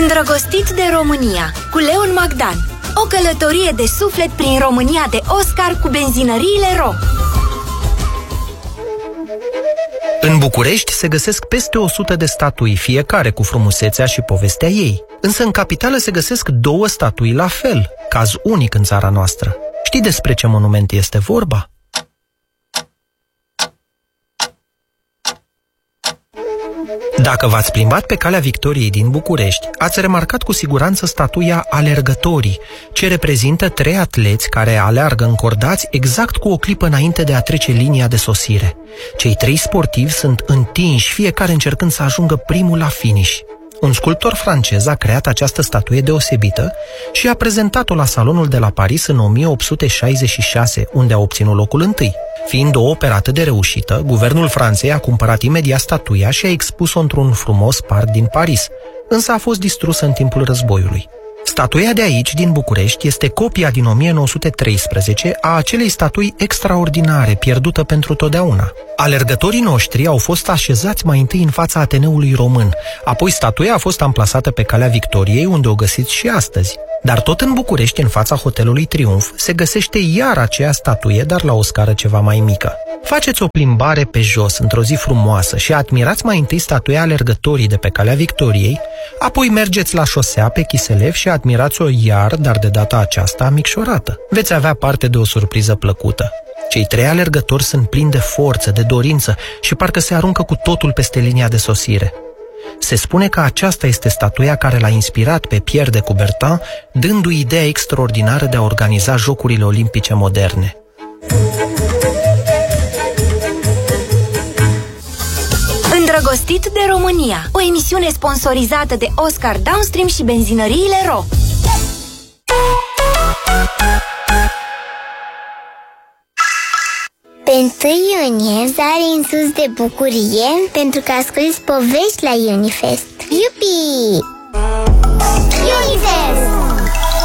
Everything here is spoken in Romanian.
Îndrăgostit de România cu Leon Magdan. O călătorie de suflet prin România de Oscar cu benzinăriile Ro. În București se găsesc peste 100 de statui, fiecare cu frumusețea și povestea ei. Însă în capitală se găsesc 2 statui la fel, caz unic în țara noastră. Știi despre ce monument este vorba? Dacă v-ați plimbat pe Calea Victoriei din București, ați remarcat cu siguranță statuia Alergătorii, ce reprezintă 3 atleți care aleargă încordați exact cu o clipă înainte de a trece linia de sosire. Cei 3 sportivi sunt întinși, fiecare încercând să ajungă primul la finish. Un sculptor francez a creat această statuie deosebită și a prezentat-o la Salonul de la Paris în 1866, unde a obținut locul întâi. Fiind o operă atât de reușită, guvernul Franței a cumpărat imediat statuia și a expus-o într-un frumos parc din Paris, însă a fost distrusă în timpul războiului. Statuia de aici, din București, este copia din 1913 a acelei statui extraordinare, pierdută pentru totdeauna. Alergătorii noștri au fost așezați mai întâi în fața Ateneului Român, apoi statuia a fost amplasată pe Calea Victoriei, unde o găsiți și astăzi. Dar tot în București, în fața Hotelului Triumf, se găsește iar aceea statuie, dar la o scară ceva mai mică. Faceți o plimbare pe jos, într-o zi frumoasă, și admirați mai întâi statuia Alergătorii de pe Calea Victoriei, apoi mergeți la șosea pe Chiselev și admirați-o iar, dar de data aceasta micșorată. Veți avea parte de o surpriză plăcută. Cei 3 alergători sunt plini de forță, de dorință și parcă se aruncă cu totul peste linia de sosire. Se spune că aceasta este statuia care l-a inspirat pe Pierre de Coubertin, dându-i ideea extraordinară de a organiza Jocurile Olimpice moderne. Îndrăgostit de România, o emisiune sponsorizată de Oscar Downstream și benzinăriile Ro. Pe 1 iunie sari în sus de bucurie pentru că asculți povești la Unifest. Iupi! Unifest!